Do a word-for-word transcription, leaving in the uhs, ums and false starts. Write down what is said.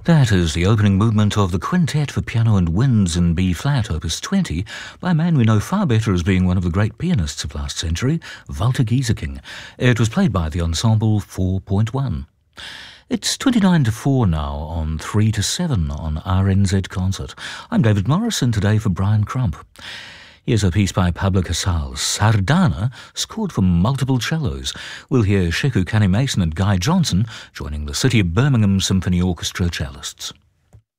That is the opening movement of the Quintet for Piano and Winds in B-flat, opus twenty, by a man we know far better as being one of the great pianists of last century, Walter Gieseking. It was played by the Ensemble four point one. It's twenty-nine to four now on three to seven on R N Z Concert. I'm David Morris, and today for Brian Crump. Here's a piece by Pablo Casals, Sardana, scored for multiple cellos. We'll hear Sheku Kane Mason and Guy Johnson joining the City of Birmingham Symphony Orchestra cellists.